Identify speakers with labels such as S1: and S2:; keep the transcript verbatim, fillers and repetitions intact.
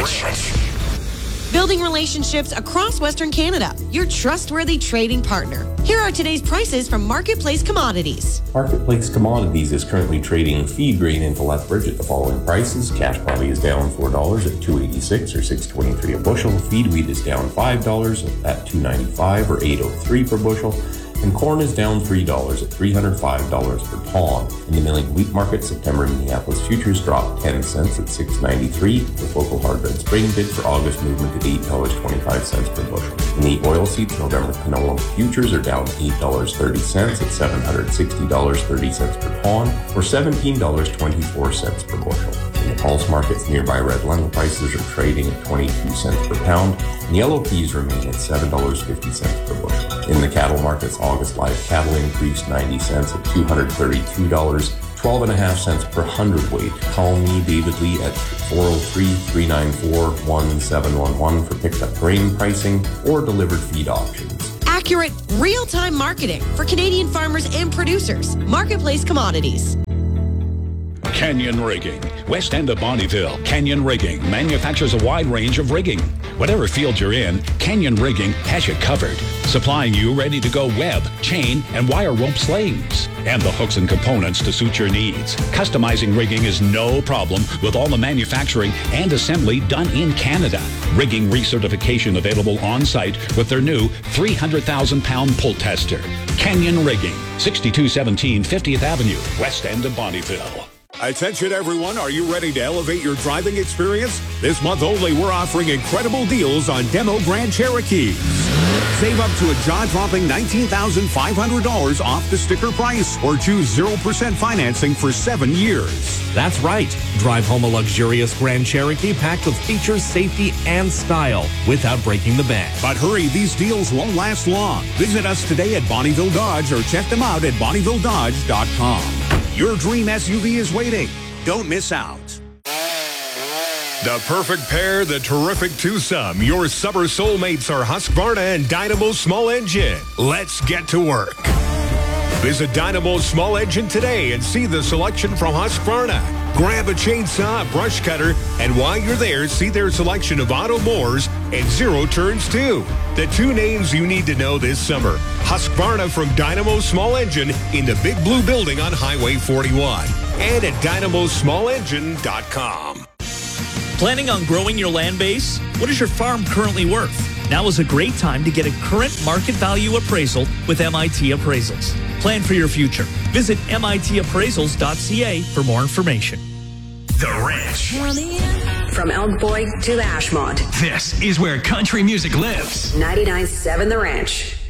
S1: Ranch.
S2: Building relationships across Western Canada. Your trustworthy trading partner. Here are today's prices from Marketplace Commodities.
S3: Marketplace Commodities is currently trading feed grain into Lethbridge at the following prices. Cash barley is down four dollars at two eighty-six or six twenty-three a bushel. Feed wheat is down five dollars at two ninety-five or eight oh three per bushel. And corn is down three dollars at three hundred five dollars per ton. In the milling wheat market, September Minneapolis futures dropped ten cents at six ninety-three, with local hard red spring bid for August movement at eight dollars and twenty-five cents per bushel. In the oilseeds, November canola futures are down eight dollars and thirty cents at seven hundred sixty dollars and thirty cents per ton, or seventeen dollars and twenty-four cents per bushel. In the pulse markets, nearby red lentil prices are trading at twenty-two cents per pound, and yellow peas remain at seven dollars and fifty cents per bushel. In the cattle markets, August live cattle increased ninety cents at two hundred thirty-two dollars, twelve and a half cents per hundredweight. Call me, David Lee, at four oh three, three nine four, one seven one one for picked up grain pricing or delivered feed options.
S2: Accurate, real-time marketing for Canadian farmers and producers. Marketplace Commodities.
S4: Canyon Rigging. West end of Bonnyville, Canyon Rigging manufactures a wide range of rigging. Whatever field you're in, Canyon Rigging has you covered, supplying you ready-to-go web, chain, and wire rope slings, and the hooks and components to suit your needs. Customizing rigging is no problem with all the manufacturing and assembly done in Canada. Rigging recertification available on-site with their new three hundred thousand pound pull tester. Canyon Rigging, sixty-two seventeen fiftieth Avenue, west end of Bonnyville.
S5: Attention everyone, are you ready to elevate your driving experience? This month only, we're offering incredible deals on demo Grand Cherokees. Save up to a jaw-dropping nineteen thousand five hundred dollars off the sticker price, or choose zero percent financing for seven years.
S6: That's right. Drive home a luxurious Grand Cherokee packed with features, safety, and style without breaking the bank.
S5: But hurry, these deals won't last long. Visit us today at Bonnyville Dodge or check them out at bonnyville dodge dot com. Your dream S U V is waiting. Don't miss out.
S7: The perfect pair, the terrific twosome. Your summer soulmates are Husqvarna and Dynamo Small Engine. Let's get to work. Visit Dynamo Small Engine today and see the selection from Husqvarna. Grab a chainsaw, brush cutter, and while you're there, see their selection of auto mowers and zero turns too. The two names you need to know this summer. Husqvarna from Dynamo Small Engine in the Big Blue Building on Highway forty-one and at dynamo small engine dot com.
S8: Planning on growing your land base? What is your farm currently worth? Now is a great time to get a current market value appraisal with M I T Appraisals. Plan for your future. Visit M I T appraisals dot C A for more information.
S1: The Ranch.
S9: From Elk Boy to Ashmont.
S1: This is where country music lives.
S9: ninety-nine point seven The Ranch.